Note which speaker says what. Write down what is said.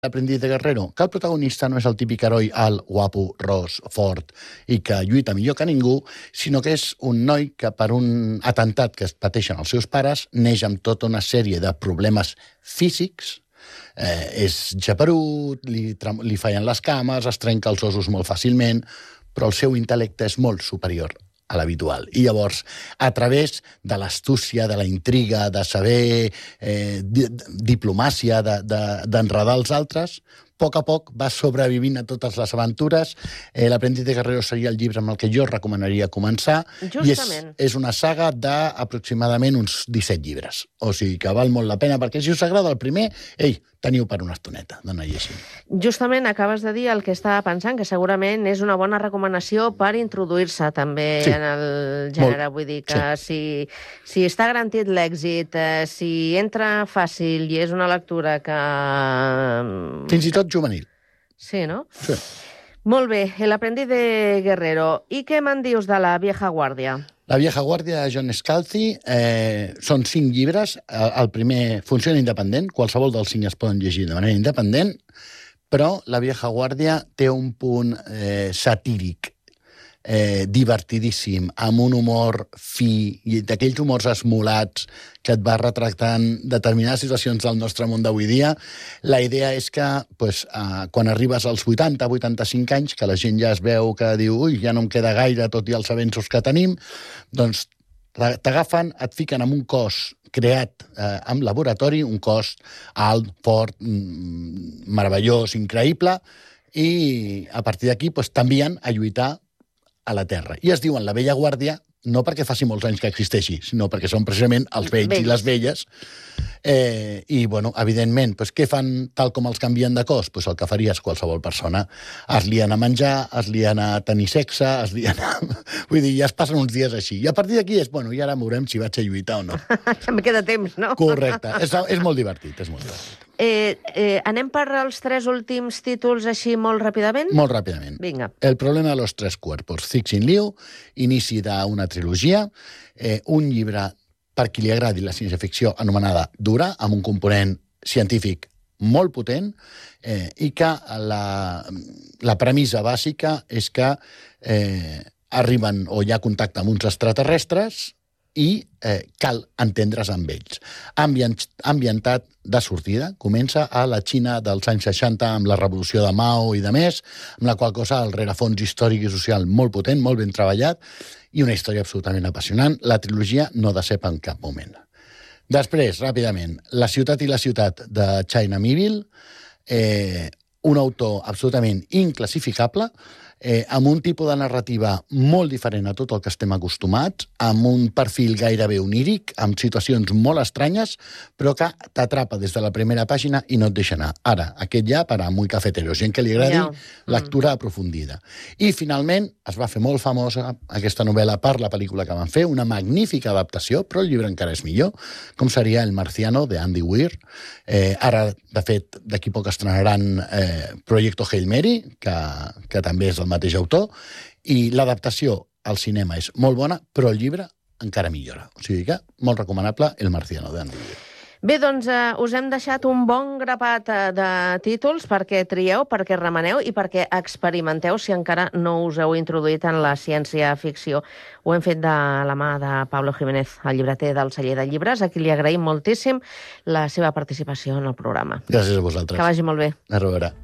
Speaker 1: L'aprendiz de Guerrero, que el protagonista no és el típic heroi alt, guapo, ros, fort i que lluita millor que ningú, sinó que és un noi que per un atemptat que es pateixen els seus pares neix amb tota una sèrie de problemes físics, és geperut, li fallen les cames, es trenca els ossos molt fàcilment, però el seu intel·lecte és molt superior a l'habitual. I llavors, a través de l'astúcia, de la intriga, de saber diplomàcia, d'enredar els altres, a poc va sobrevivint a totes les aventures. L'Aprendiz de Guerrero seria el llibre amb el que jo recomanaria començar.
Speaker 2: Justament.
Speaker 1: I és una saga d'aproximadament uns 17 llibres. O sigui que val molt la pena, perquè si us agrada el primer, teniu per una estoneta d'anar llegint.
Speaker 2: Justament acabes de dir el que estava pensant, que segurament és una bona recomanació per introduir-se també en el gènere. Vull dir que si està garantit l'èxit, si entra fàcil i és una lectura que...
Speaker 1: Fins i tot juvenil.
Speaker 2: Sí, no?
Speaker 1: Sí.
Speaker 2: Molt bé, El aprendiz de Guerrero. I què me'n dius de La vieja guàrdia?
Speaker 1: La vieja guàrdia de John Scalzi són 5 llibres. El primer funciona independent, qualsevol dels 5 es poden llegir de manera independent, però La vieja guàrdia té un punt satíric, divertidíssim, amb un humor fi, i d'aquells humors esmolats que et va retractant determinades situacions del nostre món d'avui dia. La idea és que quan arribes als 80-85 anys, que la gent ja es veu que diu ja no em queda gaire tot i els avenços que tenim, doncs t'agafen, et fiquen en un cos creat en laboratori, un cos alt, fort, meravellós, increïble, i a partir d'aquí t'envien a lluitar a la Terra. I es diuen la vella guàrdia, no perquè faci molts anys que existeixi, sinó perquè són precisament els vells i les velles. I, evidentment, què fan tal com els canvien de cos? El que faries qualsevol persona. Es lien a menjar, es lien a tenir sexe, es lien a... Vull dir, ja es passen uns dies així. I a partir d'aquí és, i ara veurem si vaig a lluitar o no.
Speaker 2: També queda temps, no?
Speaker 1: Correcte. És molt divertit, és molt divertit.
Speaker 2: Anem per als 3 últims títols així molt ràpidament?
Speaker 1: Molt ràpidament.
Speaker 2: Vinga.
Speaker 1: El problema de los 3 cuerpos. Cixin Liu, inici d'una trilogia, un llibre per qui li agradi la ciència-ficció anomenada dura, amb un component científic molt potent, i que la premissa bàsica és que arriben o hi ha contacte amb uns extraterrestres i cal entendre's amb ells. Ambientat de sortida, comença a la Xina dels anys 60 amb la revolució de Mao i de més, amb la qual cosa el rerefons històric i social molt potent, molt ben treballat, i una història absolutament apassionant. La trilogia no decep en cap moment. Després, ràpidament, La ciutat i la ciutat de China Miéville, un autor absolutament inclassificable, amb un tipus de narrativa molt diferent a tot el que estem acostumats, amb un perfil gairebé oníric, amb situacions molt estranyes, però que t'atrapa des de la primera pàgina i no et deixa anar. Ara, aquest ja per a muy cafetero, gent que li agradi lectura aprofundida. I, finalment, es va fer molt famosa aquesta novel·la per la pel·lícula que van fer, una magnífica adaptació, però el llibre encara és millor, com seria El marciano, de Andy Weir. Ara, de fet, d'aquí poc estrenaran Proyecto Hail Mary, que també és el mateix autor, i l'adaptació al cinema és molt bona, però el llibre encara millora. O sigui que, molt recomanable, El marciano, de Andy Weir.
Speaker 2: Bé, doncs us hem deixat un bon grapat de títols perquè trieu, perquè remeneu i perquè experimenteu si encara no us heu introduït en la ciència-ficció. Ho hem fet de la mà de Pablo Jiménez, el llibreter del Celler de Llibres, a qui li agraïm moltíssim la seva participació en el programa.
Speaker 1: Gràcies a vosaltres.
Speaker 2: Que vagi molt bé.
Speaker 1: A reveure.